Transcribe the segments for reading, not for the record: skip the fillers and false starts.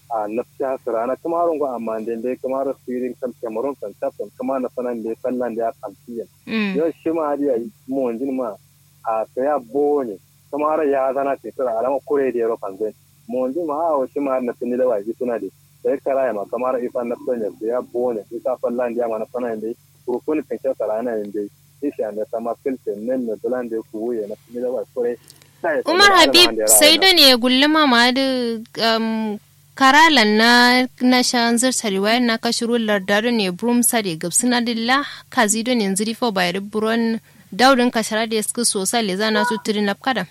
a nafsa sarana kamar ngo amma dai kamar sirin kan Cameroon kan tafin kamar na sanan da sallan da ya kamfiya yo shi ma hadiya mu wanjin ma a saya bone kamar ya zana ce tsara alama kore da yaro fanzai mu wanjin ma a shi ma na tuni da waje suna da sai karaya ma kamar ifan na sanya ya bone isa sallan da ya ma na sanan da kurkun kan ta sarana da shi ne sama filter nan da dulan da ku ya na tuni da waje kore Umar Habib sai da ne gulluma ma da karalan na shanzar sariwayar na kashiru lardari ne brum sare gabsina dilla kazido ne yanzu rifo bayar buron daudin kashara da suka sosa le zana su tiri na kada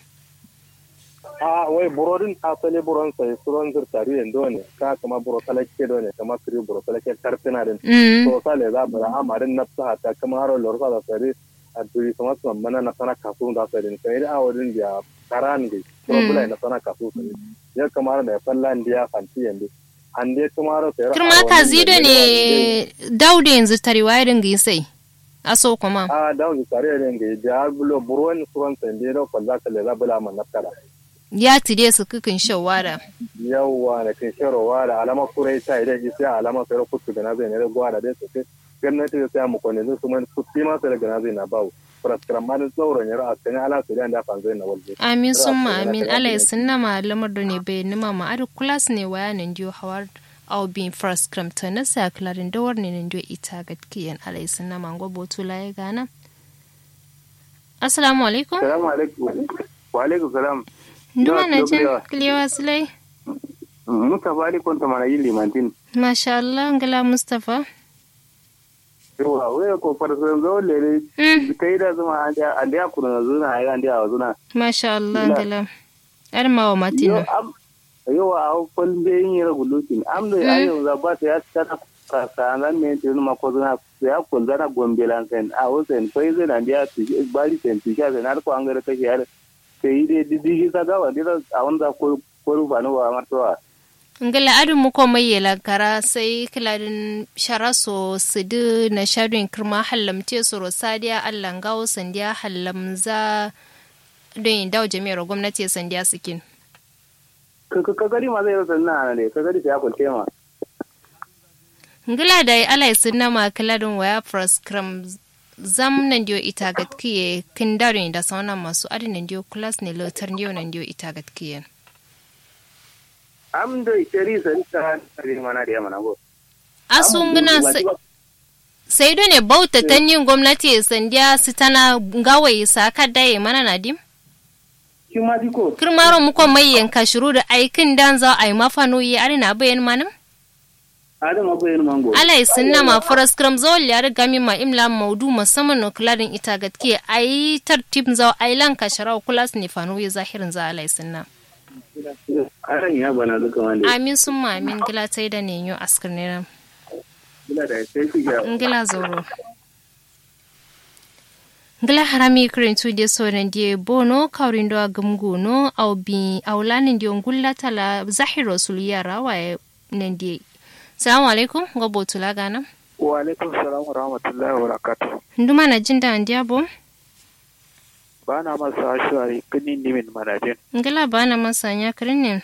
a wai burodin asali buron sai suron zurtari yando ne ka kama buro kalake do ne kama kiri buro kalake karfina din sosa le za bara amarin nafsa ta kama haro lorsa da sare a duri sama mana na sana kasu da sare sai da awadin da karan gi probula na sana kasu sare ya kamar da fallan dia fanti yande an dai kamar sai kirma kazido ne daude yanzu tariwa irin gi sai aso kuma daude tare irin gi da bulo buron suran sai da falla kale za bula man nakara ya tide su kukin shawara yawa da kin shawara alama kurai sai da ji sai alama sai kutu da na zai ne da gwada da sai gwamnati da sai mu kone su man kutti ma sai da na zai na bawo praskramman tsauron yara a cikin ala su da fanzai na walje amin summa amin ala ya sunna malamar da ne bai nima ma adu class ne waya nan dio hawar au bin praskram ta na sa klarin dawar ne nan dio ita gatkiyan ala ya sunna ma gobo tula ya gana assalamu alaikum wa alaikum salam nduma na jin kliwa sulai Mustafa ali konta mana yin limantin masha Allah ngala Mustafa yawa waya ko farsan zo lele kai da zuma an da kuna zuna ai an da zuna masha Allah ngala arma wa matina yawa a kun be yin regulutin am da ayo za ba ta ya tsaka kasanan ne tin ma ko zuna ya kun zana gombelan kan a wasen kai zai nan da bari sen tisha da na ko an ga take yar sai dai didi ka ga wanda a wanda ko ruba no wa martowa ngala adu mu ko mai yelankara sai kiladin sharaso sidu na shadun kirma hallamte su rosadiya allan gawo sandiya hallamza don dawo jami'ar gwamnati sandiya sikin ka gari ma zai rasa na ne ka gari sai ya kunte ma ngala da alai sunna ma kiladin waya proskram zam nan dio ita gatkiye kin darin da sauna masu adin dio class ne lotar dio nan dio ita gatkiye am do iteri san ta mana da mana go asunguna sai do ne bauta tanyin gwamnati sandiya su tana gawaye saka dai mana nadim kima diko kirmaro muko mai yanka shiru da aikin dan za ai mafano yi arina bayan manan adama bayan mango alai sunna ma foras kram zo ya riga mi ma imla maudu musamman no kladin ita gatke ai tartib za ai lan ka sharau kulas ne fano yi zahirin za alai sunna aran ya bana duka wanda amin summa amin gila tai da ne yo askar ne ran gila da sai ki ga gila zoro gila harami krin tu de so ran de bono kaurindo agumguno au bi aulanin de ngulla tala zahiro suliya rawaye nan de assalamu alaikum gobo tula gana wa alaikum salam wa rahmatullahi wa barakatuh nduma na jinda andiabo bana masa ashwari kinin nimin manajin ngala bana masa nya krinin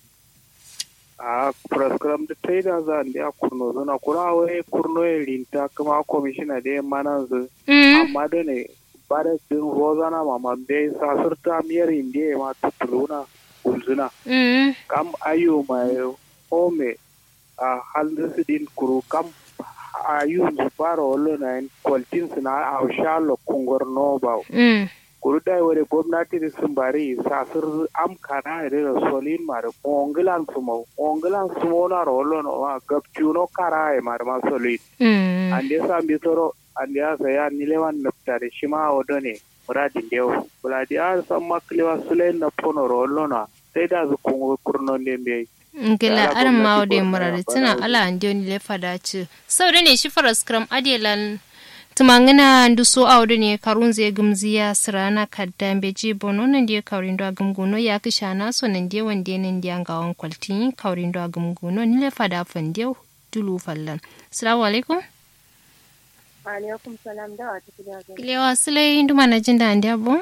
a program da taida za a kurno zuna kurawe kurno linta kuma commissioner da mananzu amma da ne bare din rozana mama dai sasurta miyar inde ma tutuluna kulzuna kam ayu mai home a halin din kuru kam ayu faro lona en kwaltin suna a shalo kungor noba kuru dai wore gwamnati da sun bari sasur am kana da solin mare ongilan sumo na rolo no gapchuno kara e mare ma solin ande sambi toro ande asa ya nilewan naftare shima odone muradin dewo buladi a san maklewa sulen na pono rolo na sai da zu kungo kurno ndembe ngila aran mawde murari tana ala ande ni le fadaci sauda ne shi faras kram adelan tumangina nduso awde ne karunze gumziya sirana kaddambe jibono nan die kaurindo agumguno ya kishana so nan die wande nan die ngawon kwaltin kaurindo agumguno ni le fada fande dulu fallan assalamu alaikum wa alaikum salam da wata kidaga ile wasle induma na jinda andiabo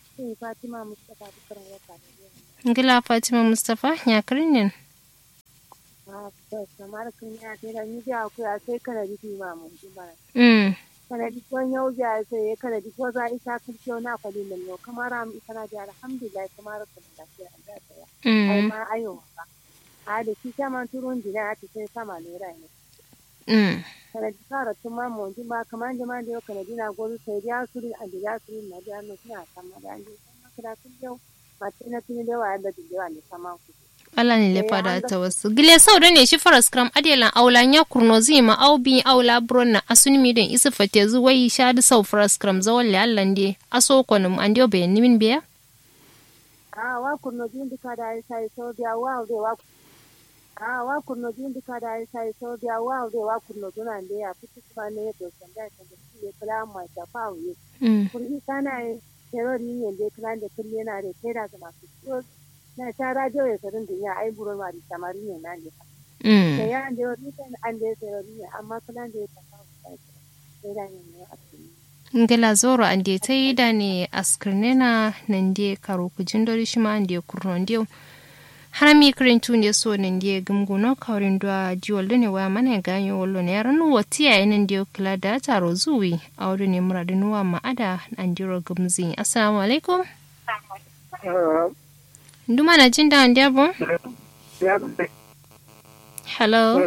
Fatima Mustafa ngila Fatima Mustafa nya krinin kamar kun ya tera ni ja ku ya sai kana di ma mun ji ba kana di ko yau ja sai kana di ko za isa kun ciyo na kwali nan yau kamar am kana da alhamdulillah kamar kun da sai Allah ya ai ma ayo ba a da shi kama turun dina a cikin sama ne rai ne kana di fara tuma mun ji ba kamar jama'a da kana dina gozu sai ya suri a da suri na da no suna sama da an kada kun yau mace na tuni da wa da da ne sama ku Allah ne lefa da ta wasu. Gile sau da ne shi faras kram adelan aulan ya kurno zai ma aubi aula bron na asuni mi don isa fate zuwa yi sha da sau faras kram zawon le Allah ne aso kwanum an dio bayan nimin biya? Wa kurno jin duka da ya sai sau biya wa zai wa kurno jin duka da ya sai sau biya wa zai wa kurno juna da ya fi kuma ne ya dosan da ya da shi ya kula mai da fawo ya. Kurhi kana ya terori ne da kula da kulle yana da tera ga masu na ta radio ya sarin duniya ai buron ma da samari ne na ne da ya ande wani an da ya ne amma kullun da ya tafa sai da ne a cikin ngela zoro ande tai da ne askirnena nan de karo kujin dori shi ma ande kurnon dio harami krentu ne so nan de gumguno kaurin do diol ne wa mana ganyo wallo ne ranu wati ya nan de kula da taro zuwi aure ne muradin wa ma'ada an jiro gumzi assalamu alaikum Nduma na jin da ndiabo? Hello.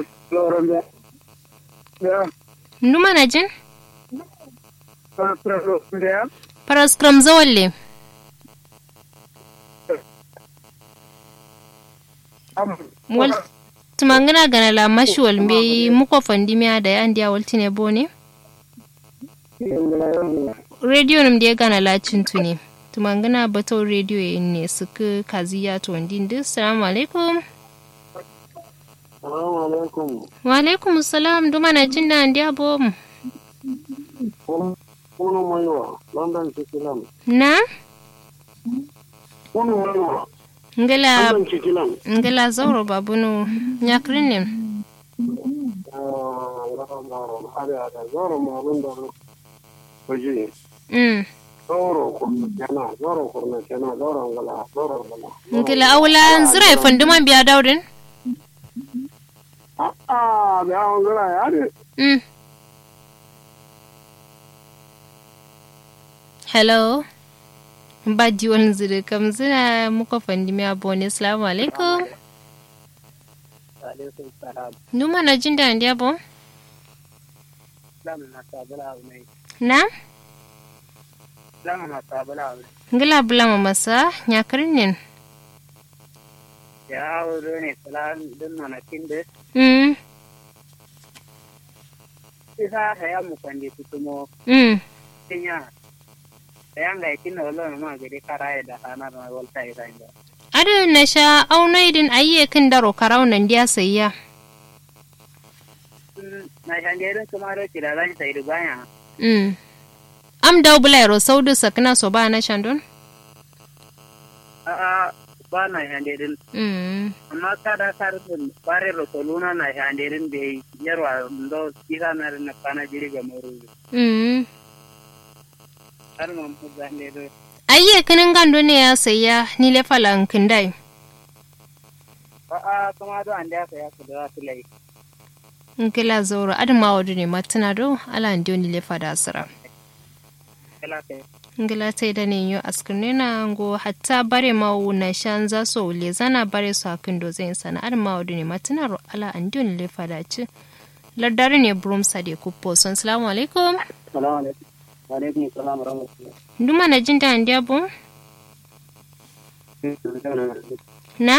Nduma na jin? Paraskram zawalle. Wal tumangana gana la mashwal mbe muko fandimia da ya ndia waltine bone? Radio numde gana la chintuni. Tumangana bato radio ne suka kaziya to ndin assalamu alaikum. Assalamu alaikum. Wa alaikum assalam duma na jinda ndia bom. Kuno moyo London Chikilam. Na? Kuno moyo. Ngela zauro babunu nyakrinim. Zauro marundo. Oji. Ngila awla nzira fanduma biya daudin? Biya nzira yari. Hello. Baji wani nzira kam zira muka fandimi abone. Assalamu alaikum. Alaikum salam. Numa na jinda ndi abo? Na? Ngila bulama masa nyakarinin. Ya wuro ne salam din mana kinde. Isa haya mu kwande tutumo. Tinya. Sayanga ikin wala ma gede karaye da hana na volta ida inda. Ada na sha aunaidin ayye kin daro karaunan dia sayya. Na shangerin kuma ro kira zan sai dubaya. Am daw bulero saudu sakna so ba na shandon? Ba na shangerin. Amma kada karun bare ro soluna na shangerin be yarwa ndo kira na na kana jiri ga moru. Har mun buzande do. Ayye kinin gando ne ya sayya ni le falan kindai. Kuma do anda saya ku da tulai. Nkila zoro adama wadu ne matuna do ala ndio ni le fada asara. Ngila tai da ne yo askirnena ngo hatta bare mawu na shanza so le zana bare su hakin do zai sana adama wadu ne matuna ro ala ndio ni le fada ci. Lardare ne brum sade ku poson. Assalamu alaikum. Assalamu alaikum. Wa alaikum assalam warahmatullahi. Nduma na jinda ndia bo? Na?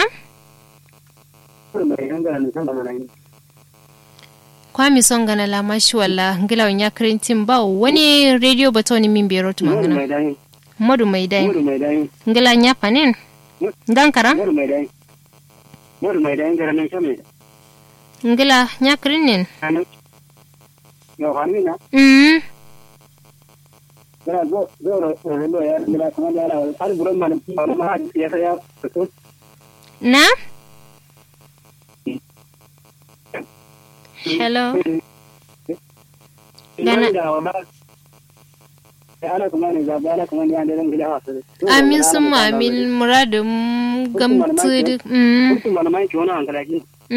Kwami songa na la mashi wala ngila wanya krentin ba wani radio batoni min bero tumangana. Modu mai dai. Ngila nya panen. Dan kara? Modu mai dai ngara nan shame. Ngila nya krenin. Yo hanina. Ngila zo ya ngila kuma da ala har buran man ma ya saya to. Na? Hello. Amin sun amin muradin gamtu.